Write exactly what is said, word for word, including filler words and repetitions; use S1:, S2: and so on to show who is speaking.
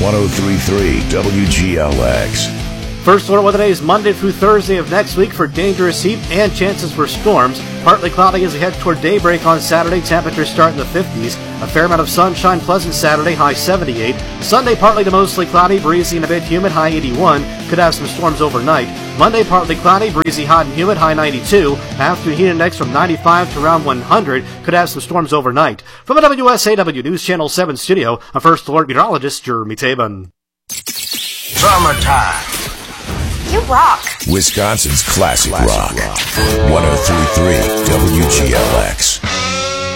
S1: one oh three point three W G L X.
S2: First alert weather days Monday through Thursday of next week for dangerous heat and chances for storms. Partly cloudy as we head toward daybreak on Saturday. Temperatures start in the fifties. A fair amount of sunshine, pleasant Saturday, high seventy-eight. Sunday partly to mostly cloudy, breezy and a bit humid, high eighty-one. Could have some storms overnight. Monday partly cloudy, breezy, hot and humid, high ninety-two. Afternoon heat index from ninety-five to around one hundred. Could have some storms overnight. From the W S A W News Channel seven studio, a First Alert meteorologist Jeremy Tabin.
S3: Summertime.
S4: You rock.
S1: Wisconsin's classic, classic rock. rock. one oh three point three W G L X.